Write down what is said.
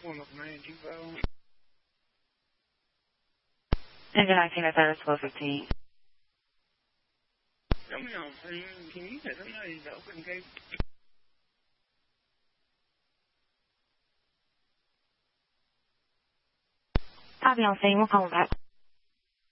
Engine 19 at Thunder 1215. Giống như học sinh thì nghĩ là cái này đỡ bên cái I'll be on scene. We'll call back.